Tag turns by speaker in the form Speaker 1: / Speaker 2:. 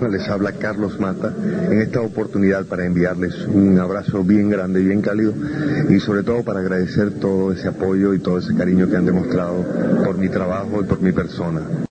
Speaker 1: Les habla Carlos Mata en esta oportunidad para enviarles un abrazo bien grande, bien cálido y sobre todo para agradecer todo ese apoyo y todo ese cariño que han demostrado por mi trabajo y por mi persona.